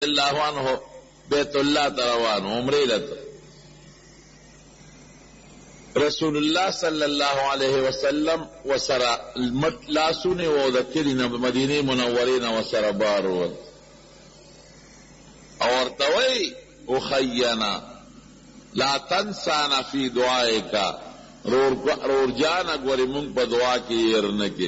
اللہ عنہ بیت اللہ تروان عمرے لتا رسول اللہ صلی اللہ علیہ وسلم وسرا لاسونے و ذکرین مدینی منورین وسرا بارون اور توئی اخینا لا تنسانا فی دعائے کا رور جانا گوری منگ پا دعا کی ایرنکی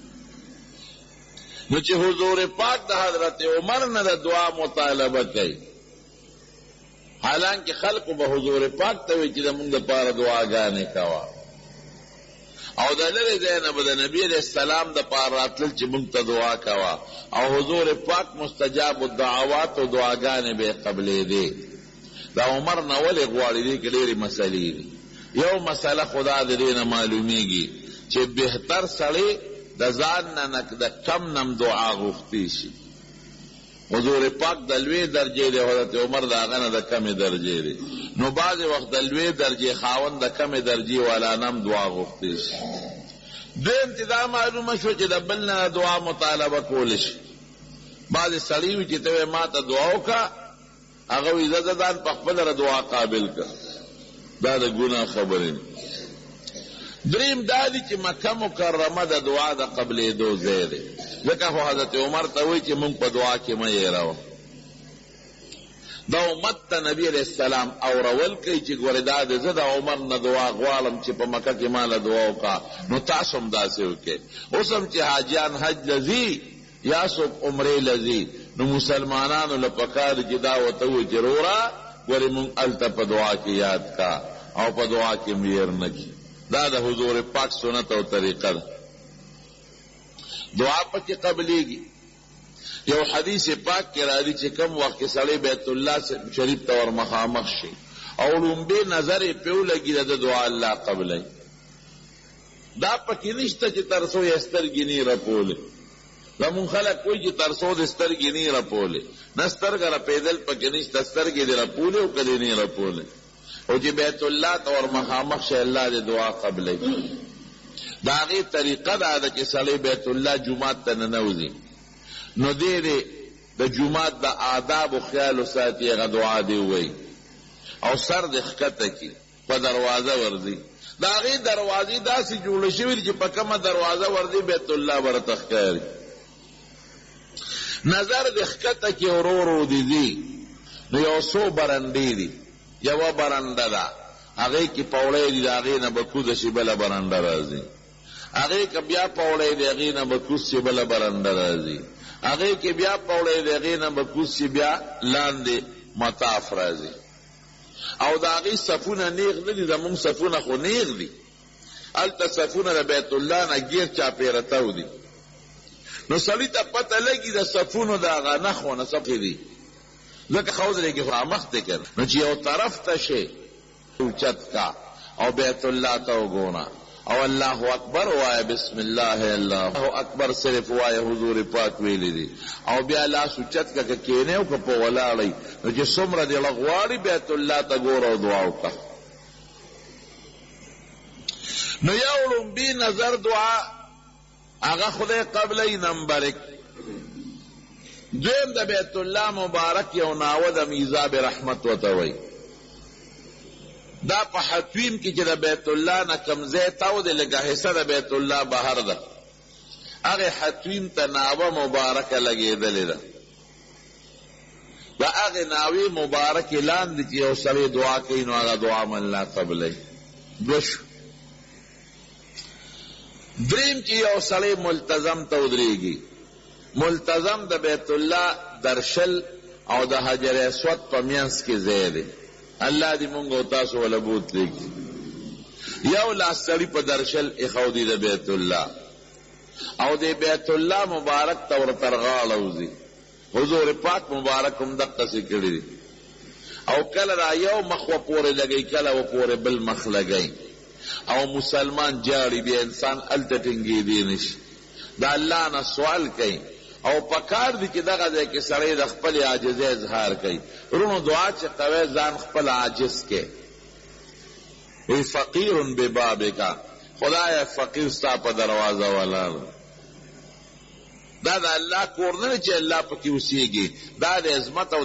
نو چی حضور پاک دا حضرت عمر نا دا دعا مطالبہ کئی حالانکہ خلق با حضور پاک تاوی چی دا منگ دا پارا دعا گانے کوا او دا لر زینب دا نبی علیہ السلام دا پارا راتلل چی منگ تا دعا کوا او حضور پاک مستجاب الدعوات و دعا گانے بے قبلے دے دا عمر نولی غواری دی که لیری مسئلی دی یو مسئلہ خدا دینا معلومیگی چی بہتر سڑی دا زان دا کم نم دعا غفتی شی حضور پاک دلوی درجے دے حضرت عمر دا غن دا کم درجے دے نو بعض وقت دلوی درجے خاون دا کم درجے والا نم دعا غفتی شی دو انتظام معلوم شو چی دا بلنا دعا مطالبہ کولش بعض سڑیوی چی توی ما تا دعاو کا اگوی زددان پخبل را دعا قابل کا دا دا گناہ خبرین دریم دادی چی مکہ مکرمہ دا دعا دا قبل دو زیده ذکر خو حضرت عمر تاوی چی منگ پا دعا کی مئی رو دا امت تا نبی علیہ السلام اورول کئی چی گوری داد زد عمر نا دعا غوالم چی پا مکہ کی مالا دعاو کا نو تاسم دا سیو کے اسم چی حاجیان حج لذی یا سب عمری لذی نو مسلمانانو لپکار چی دعوتوی چی رورا گوری منگ علتا پا دعا کی یاد کا او پا دعا کی میر نکی دا دا حضور پاک سنت و طریقہ دا دعا پا کی قبلی گی یو حدیث پاک کی را دی چی کم وقت سڑی بیت اللہ شریف تور مخامخ شی او لنبی نظر پیو لگی دا دعا اللہ قبلی دا پا کی نشتا چی ترسو یسترگی نی رپولے لمن خلق کوئی چی ترسو دسترگی نی رپولے نسترگا را پیدل پا کی نشتا استرگی دی رپولے و کدی نی رپولے او چی بیت اللہ تور مخامخ شی اللہ دی دعا قبلی دا غی طریقہ دا چی سڑی بیت اللہ جماعت تا ننوزی نو دے دے دا جماعت دا آداب و خیال و ساتی اگا دعا دے ہوئی او سر دخکتا کی پا دروازہ ورزی دا غی دروازی دا سی جولشوی چی پا کم دروازہ ورزی بیت اللہ برتخکاری نظر دخکتا کی رو دی نو یو سو برندی دی یو برنده دا اگه کی پوڑه دی دا اگه نبکوز شی بلا برنده رازی اگه که بیا پوڑه دی اگه نبکوز شی بلا برنده رازی اگه که بیا پوڑه دی اگه نبکوز شی بیا لاند مطاف رازی او دا اگه صفون نیغ دی دا مون صفون خو نیغ دی التا صفون دا بیت اللہ نا گیر چا پیرتاو دی نو سلی تا پتا لگی دا صفون دا اگه نخو نصفی دی لکه خوض لگی خامخ دکر نو چی او طرف تا شے اوچت کا او بیت اللہ تا گونا او اللہ اکبر وائے بسم اللہ اللہ اکبر صرف وائے حضور پاک ویلی دی او بیا لا سوچت کا کینے او کپو ولاڑی نو چی سمر دی لغواری بیت اللہ تا گورا و دعاو کا نو یولم بی نظر دعا آغا خدای قبلی نمبر ایک دویم دا بیت اللہ مبارک یو ناو دا میزاب رحمت و توی دا پا حتویم کی چی دا بیت اللہ نا کمزے تاو دے لگا حصہ دا بیت اللہ بہر دا اگے حتویم تا ناو مبارک لگے دلی دا دا اگے ناوی مبارک لان دی چی یو سوی دعا کئی نو آگا دعا من اللہ قبلی دوشو دریم چی یو سوی ملتزم تو دریگی ملتزم دا بیت اللہ درشل او دا حجر اسود پا مینس کی زیده اللہ دی منگو تاسو والا بوت لیکی یو لاستری پا درشل اخودی دا بیت اللہ او دا بیت اللہ مبارک تور ترغالوزی حضور پاک مبارک ہم دقا سی کری دی او کل را یو مخو پورے لگئی کل و پورے بل مخ لگئی او مسلمان جاری بی انسان التٹنگی دینش دا اللہ نا سوال کئی او پکار دی چې دغه ځای کې سړی د خپل عاجزۍ اظهار کوي رونو دعا چې کوي ځان خپل عاجز کې وی فقیر ببابک خدای فقیر ستا په دروازه ولاړ دا د الله کور نه چې الله پکې اوسېږي دا د عظمت او